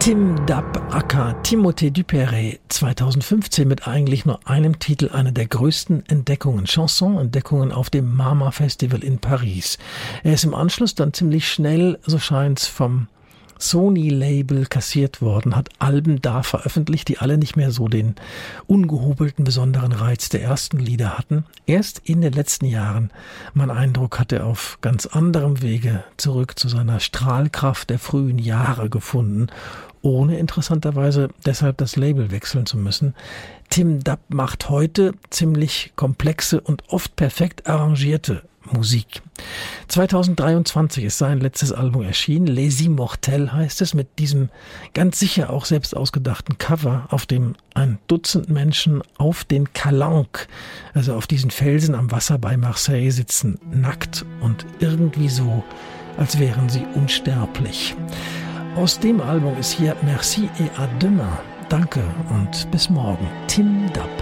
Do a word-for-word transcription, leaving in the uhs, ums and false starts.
Tim Dab aka Timothée Duperré, zweitausendfünfzehn mit eigentlich nur einem Titel eine der größten Entdeckungen, Chanson-Entdeckungen auf dem Mama Festival in Paris. Er ist im Anschluss dann ziemlich schnell, so scheint's, vom Sony-Label kassiert worden, hat Alben da veröffentlicht, die alle nicht mehr so den ungehobelten besonderen Reiz der ersten Lieder hatten. Erst in den letzten Jahren, mein Eindruck, hat er auf ganz anderem Wege zurück zu seiner Strahlkraft der frühen Jahre gefunden, ohne interessanterweise deshalb das Label wechseln zu müssen. Tim Dab macht heute ziemlich komplexe und oft perfekt arrangierte Musik. zweitausenddreiundzwanzig ist sein letztes Album erschienen, Les Immortels heißt es, mit diesem ganz sicher auch selbst ausgedachten Cover, auf dem ein Dutzend Menschen auf den Calanques, also auf diesen Felsen am Wasser bei Marseille sitzen, nackt und irgendwie so, als wären sie unsterblich. Aus dem Album ist hier Merci et à demain. Danke und bis morgen. Tim Dab.